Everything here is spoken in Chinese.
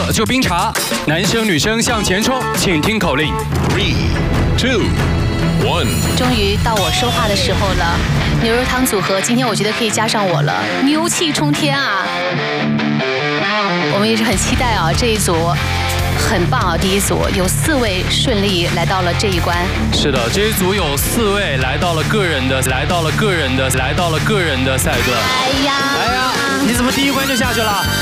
就冰茶，男生女生向前冲，请听口令。 3, 2, 1。 终于到我说话的时候了。牛肉汤组合，今天我觉得可以加上我了，牛气冲天啊！我们也是很期待啊，这一组很棒啊，第一组有4位顺利来到了这一关。 是的，这一组有4位来到了个人的赛段。哎呀，你怎么第一关就下去了？